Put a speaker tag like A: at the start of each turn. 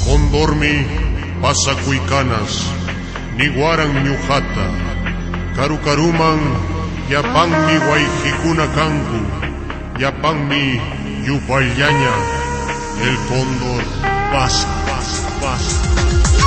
A: Condormi pasacuicanas, niguaran ñujata, carucaruman, yapanmi guayjicuna cancu, yapanmi yupallaña, el cóndor pasa, pasa, pasa.